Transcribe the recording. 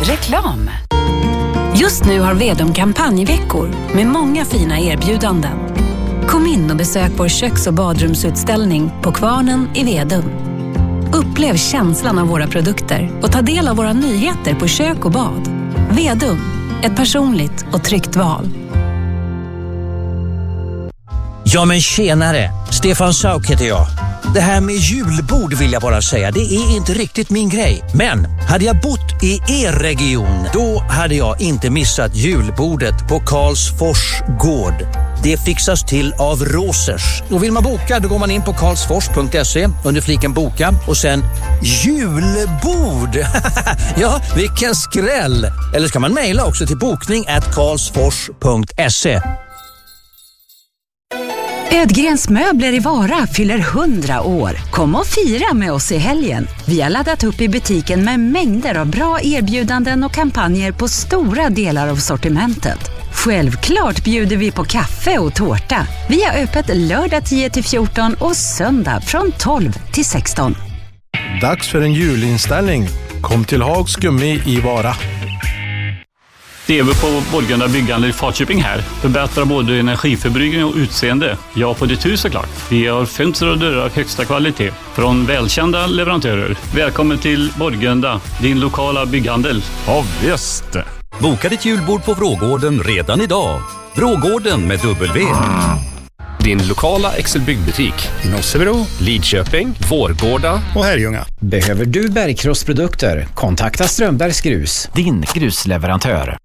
Reklam. Just nu har Vedum kampanjveckor med många fina erbjudanden. Kom in och besök vår köks- och badrumsutställning på Kvarnen i Vedum. Upplev känslan av våra produkter och ta del av våra nyheter på kök och bad. Vedum, ett personligt och tryggt val. Ja men tjenare, Stefan Sauk heter jag. Det här med julbord vill jag bara säga, det är inte riktigt min grej. Men hade jag bott i er region, då hade jag inte missat julbordet på Karlsfors gård. Det fixas till av Rosers. Och vill man boka, då går man in på karlsfors.se under fliken boka och sen julbord. Ja, vilken skräll. Eller ska man mejla också till bokning@karlsfors.se. Ödgrens möbler i Vara fyller 100 år. Kom och fira med oss i helgen. Vi har laddat upp i butiken med mängder av bra erbjudanden och kampanjer på stora delar av sortimentet. Självklart bjuder vi på kaffe och tårta. Vi har öppet lördag 10-14 och söndag från 12 till 16. Dags för en julinställning. Kom till Hags Gummi i Vara. Det är vi på Borgunda byggande i Falköping här. Förbättrar både energiförbrukning och utseende. Ja, på ditt hus såklart. Vi har fönster och dörrar av högsta kvalitet från välkända leverantörer. Välkommen till Borgunda, din lokala bygghandel. Ja visst. Boka ditt julbord på Vrågården redan idag. Vrågården med W. Din lokala Excel-byggbutik i Nossebro, Lidköping, Vårgårda och Herrljunga. Behöver du bergkrossprodukter? Kontakta Strömbergs Grus, din grusleverantör.